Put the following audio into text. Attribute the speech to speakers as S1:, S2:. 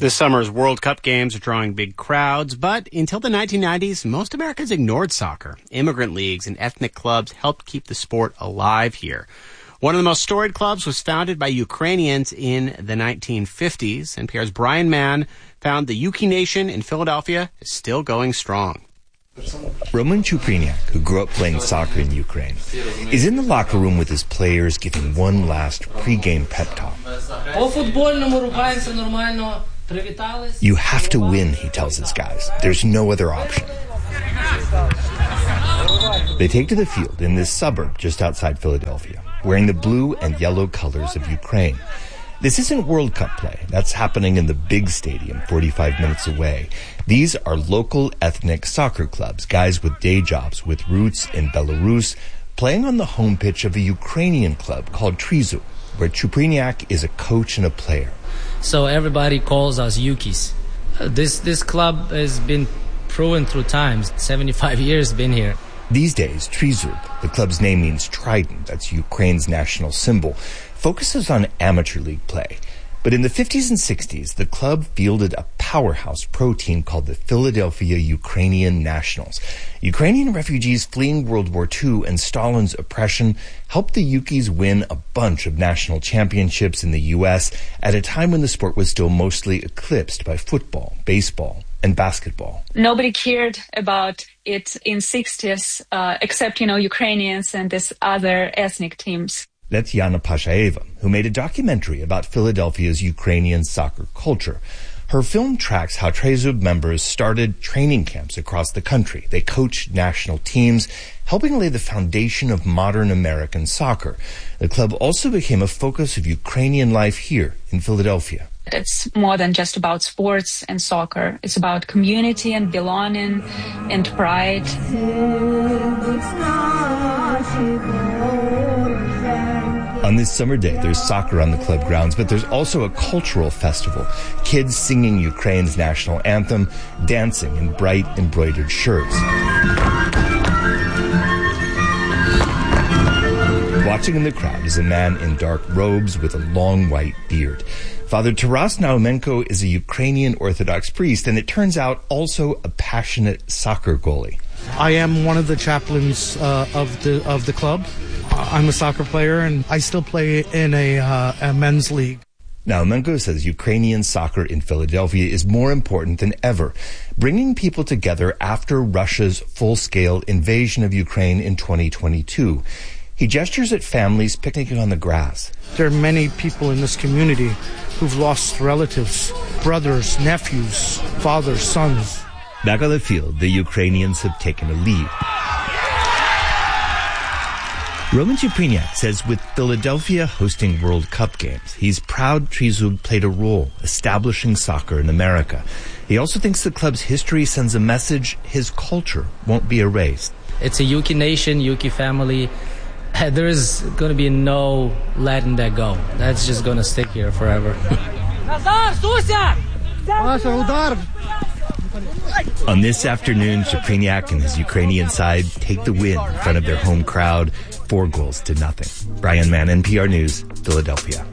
S1: This summer's World Cup games are drawing big crowds, but until the 1990s, most Americans ignored soccer. Immigrant leagues and ethnic clubs helped keep the sport alive here. One of the most storied clubs was founded by Ukrainians in the 1950s. NPR's Brian Mann found the Yuki Nation in Philadelphia is still going strong.
S2: Roman Chupriniak, who grew up playing soccer in Ukraine, is in the locker room with his players giving one last pre-game pep talk. You have to win, he tells his guys. There's no other option. They take to the field in this suburb just outside Philadelphia, wearing the blue and yellow colors of Ukraine. This isn't World Cup play. That's happening in the big stadium 45 minutes away. These are local ethnic soccer clubs, guys with day jobs with roots in Belarus, playing on the home pitch of a Ukrainian club called Trizub, where Chupriniak is a coach and a player.
S3: So everybody calls us Yukis. This club has been proven through times. 75 years been here.
S2: These days, Trizub, the club's name means trident, that's Ukraine's national symbol, focuses on amateur league play. But in the 50s and 60s, the club fielded a powerhouse pro team called the Philadelphia Ukrainian Nationals. Ukrainian refugees fleeing World War II and Stalin's oppression helped the Yukis win a bunch of national championships in the U.S. at a time when the sport was still mostly eclipsed by football, baseball, and basketball.
S4: Nobody cared about it in 60s, except, Ukrainians and these other ethnic teams.
S2: That's Yana Pashaeva, who made a documentary about Philadelphia's Ukrainian soccer culture. Her film tracks how Trizub members started training camps across the country. They coached national teams, helping lay the foundation of modern American soccer. The club also became a focus of Ukrainian life here in Philadelphia.
S4: It's more than just about sports and soccer. It's about community and belonging and pride.
S2: On this summer day, there's soccer on the club grounds, but there's also a cultural festival. Kids singing Ukraine's national anthem, dancing in bright embroidered shirts. Watching in the crowd is a man in dark robes with a long white beard. Father Taras Naumenko is a Ukrainian Orthodox priest, and it turns out also a passionate soccer goalie.
S5: I am one of the chaplains of the club. I'm a soccer player, and I still play in a men's league.
S2: Naumenko says Ukrainian soccer in Philadelphia is more important than ever, bringing people together after Russia's full-scale invasion of Ukraine in 2022. He gestures at families picnicking on the grass.
S5: There are many people in this community who've lost relatives, brothers, nephews, fathers, sons.
S2: Back on the field, the Ukrainians have taken a lead. Roman Chupriniak says with Philadelphia hosting World Cup games, he's proud Trizub played a role establishing soccer in America. He also thinks the club's history sends a message his culture won't be erased.
S3: It's a Yuki nation, Yuki family. There is going to be no letting that go. That's just going to stick here forever.
S2: On this afternoon, Chupriniak and his Ukrainian side take the win in front of their home crowd, 4-0. Brian Mann, NPR News, Philadelphia.